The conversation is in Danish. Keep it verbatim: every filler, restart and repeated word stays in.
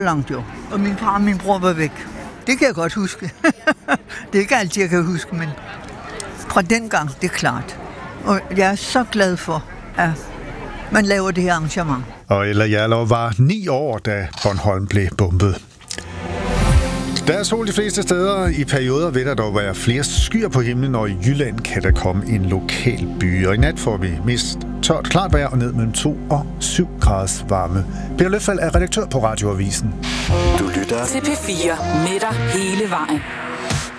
langt jo. Og min far og min bror var væk. Det kan jeg godt huske. Det er ikke altid, jeg kan huske, men fra dengang, det er klart. Og jeg er så glad for, at man laver det her arrangement. Og Ella Jarlov var ni år, da Bornholm blev bombet. Der er sol de fleste steder. I perioder vil der dog være flere skyer på himlen, og i Jylland kan der komme en lokal by. Og i nat får vi mest tørt klart vejr og ned mellem to og syv graders varme. Peter Løfald er redaktør på Radioavisen. Du lytter til P fire med dig hele vejen.